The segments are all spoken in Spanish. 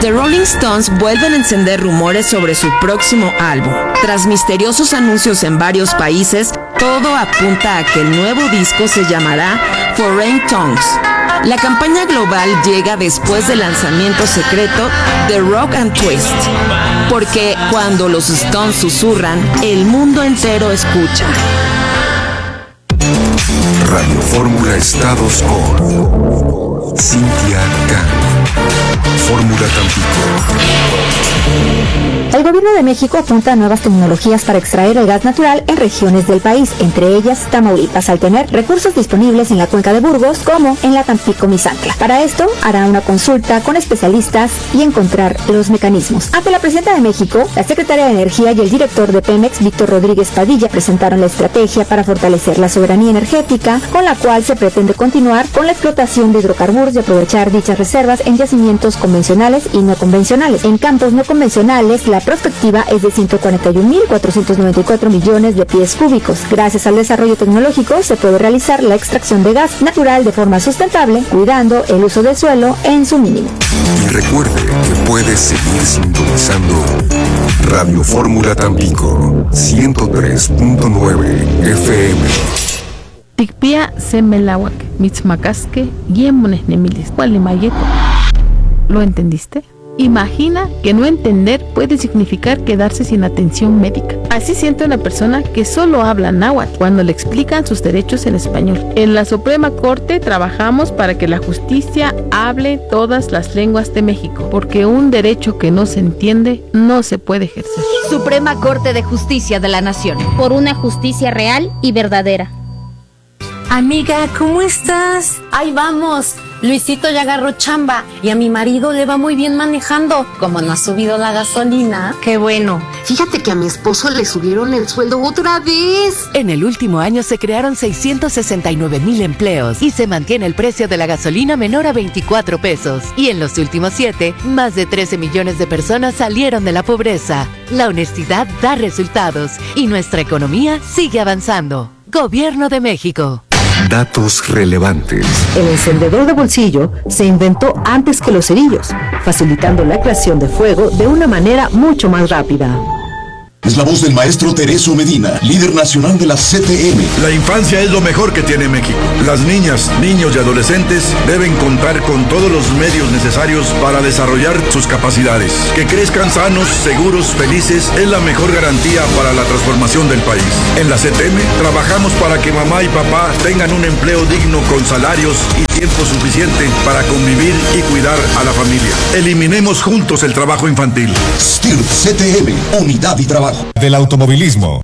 The Rolling Stones vuelven a encender rumores sobre su próximo álbum. Tras misteriosos anuncios en varios países, todo apunta a que el nuevo disco se llamará Foreign Tongues. La campaña global llega después del lanzamiento secreto de Rock and Twist, porque cuando los Stones susurran, el mundo entero escucha. Radio Fórmula Estados con Cintia Can. Fórmula Tampico. El gobierno de México apunta a nuevas tecnologías para extraer el gas natural en regiones del país, entre ellas Tamaulipas, al tener recursos disponibles en la cuenca de Burgos como en la Tampico-Misantla. Para esto, hará una consulta con especialistas y encontrar los mecanismos. Ante la presidenta de México, la secretaria de Energía y el director de Pemex, Víctor Rodríguez Padilla, presentaron la estrategia para fortalecer la soberanía energética, con la cual se pretende continuar con la explotación de hidrocarburos y aprovechar dichas reservas en yacimientos convencionales y no convencionales. En campos no convencionales, la prospectiva es de 141.494 millones de pies cúbicos. Gracias al desarrollo tecnológico, se puede realizar la extracción de gas natural de forma sustentable, cuidando el uso del suelo en su mínimo. Y recuerde que puedes seguir sintonizando Radio Fórmula Tampico 103.9 FM. Tikpia semelawak, mitzmacasque, yemones nemilis, gualimayeto. ¿Lo entendiste? Imagina que no entender puede significar quedarse sin atención médica. Así siente una persona que solo habla náhuatl cuando le explican sus derechos en español. En la Suprema Corte trabajamos para que la justicia hable todas las lenguas de México, porque un derecho que no se entiende no se puede ejercer. Suprema Corte de Justicia de la Nación. Por una justicia real y verdadera. Amiga, ¿cómo estás? Ahí vamos. Luisito ya agarró chamba y a mi marido le va muy bien manejando. Como no ha subido la gasolina. Qué bueno. Fíjate que a mi esposo le subieron el sueldo otra vez. En el último año se crearon 669,000 empleos y se mantiene el precio de la gasolina menor a 24 pesos. Y en los últimos 7, más de 13 millones de personas salieron de la pobreza. La honestidad da resultados y nuestra economía sigue avanzando. Gobierno de México. Datos relevantes. El encendedor de bolsillo se inventó antes que los cerillos, facilitando la creación de fuego de una manera mucho más rápida. Es la voz del maestro Tereso Medina, líder nacional de la CTM. La infancia es lo mejor que tiene México. Las niñas, niños y adolescentes deben contar con todos los medios necesarios para desarrollar sus capacidades. Que crezcan sanos, seguros, felices es la mejor garantía para la transformación del país. En la CTM trabajamos para que mamá y papá tengan un empleo digno con salarios y tiempo suficiente para convivir y cuidar a la familia. Eliminemos juntos el trabajo infantil. STIRT CTM, unidad y trabajo. Del automovilismo.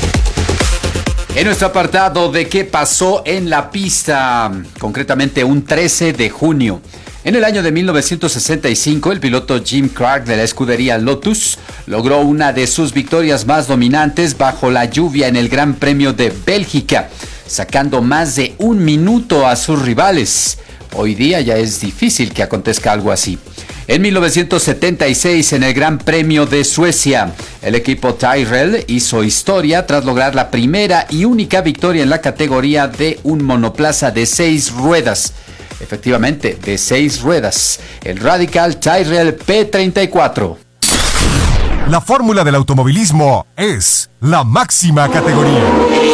En nuestro apartado de qué pasó en la pista, concretamente un 13 de junio. En el año de 1965, el piloto Jim Clark de la escudería Lotus logró una de sus victorias más dominantes bajo la lluvia en el Gran Premio de Bélgica, sacando más de un minuto a sus rivales. Hoy día ya es difícil que acontezca algo así. En 1976, en el Gran Premio de Suecia, el equipo Tyrrell hizo historia tras lograr la primera y única victoria en la categoría de un monoplaza de 6 ruedas. Efectivamente, de 6 ruedas. El Radical Tyrrell P34. La fórmula del automovilismo es la máxima categoría.